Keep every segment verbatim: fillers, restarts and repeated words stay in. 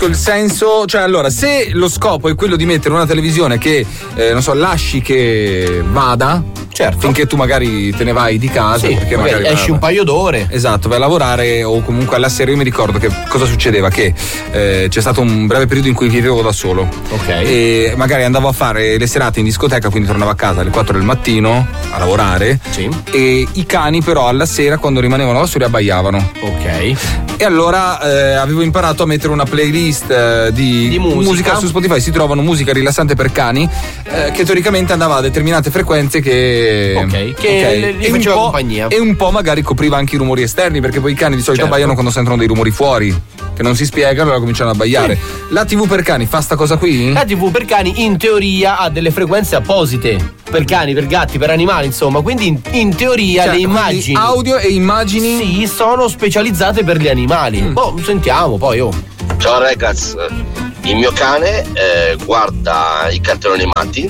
il senso, cioè allora, se lo scopo è quello di mettere una televisione che eh, non so, lasci che vada, certo, finché tu magari te ne vai di casa, sì, perché magari magari esci va, un paio d'ore, esatto, vai a lavorare, o comunque alla sera. Io mi ricordo che cosa succedeva, che eh, c'è stato un breve periodo in cui vivevo da solo, ok, e magari andavo a fare le serate in discoteca, quindi tornavo a casa alle quattro del mattino a lavorare, sì, e i cani però alla sera, quando rimanevano da soli, abbaiavano, ok, e allora eh, avevo imparato a mettere una playlist eh, di, di musica. musica su Spotify. Si trovano musica rilassante per cani eh, che teoricamente andava a determinate frequenze che, ok, che okay, gli faceva compagnia, e un po' magari copriva anche i rumori esterni, perché poi i cani di solito certo, abbaiano quando sentono dei rumori fuori che non si spiegano, allora cominciano a abbaiare. Sì. La tivù per cani fa sta cosa qui? La tivù per cani in teoria ha delle frequenze apposite per cani, per gatti, per animali, insomma, quindi in, in teoria cioè, le immagini, audio e immagini, sì, sono specializzate per gli animali. Mm. Boh, sentiamo poi. Oh. Ciao ragazzi, il mio cane eh, guarda i cartoni animati,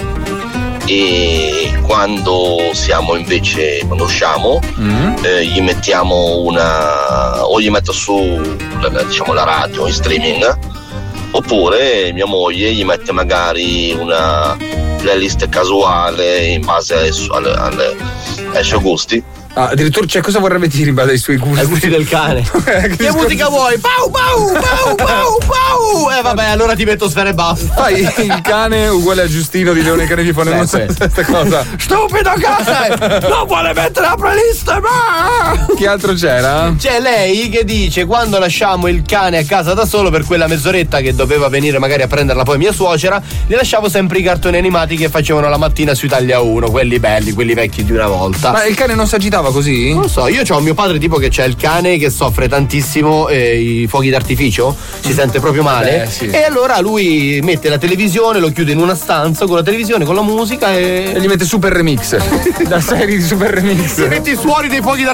e quando siamo invece, quando usciamo, mm. eh, gli mettiamo una, o gli metto su diciamo la radio in streaming, oppure mia moglie gli mette magari una playlist casuale in base alle, alle, alle, ai suoi gusti. Ah, addirittura, cioè, cosa vorrebbe dire in base ai suoi gusti? Ai gusti del cane. Che, che musica vuoi? Pau pau pau pau pau. Eh vabbè, allora ti metto Sfera Ebbasta. Fai il cane uguale a Giustino di Leone Cane di Fone, non so questa cosa. Stupido cane! Non vuole mettere la playlist, ma... Chi altro c'era? C'è lei che dice: quando lasciamo il cane a casa da solo per quella mezz'oretta che doveva venire magari a prenderla poi mia suocera, le lasciavo sempre i cartoni animati che facevano la mattina su Italia uno, quelli belli, quelli vecchi di una volta. Ma il cane non si agitava così? Non lo so, io ho mio padre tipo che c'è il cane che soffre tantissimo eh, i fuochi d'artificio, si sente proprio male, eh, sì. E allora lui mette la televisione, lo chiude in una stanza con la televisione, con la musica e, e gli mette super remix. La serie di super remix. Si mette i suoni dei fuochi d'artificio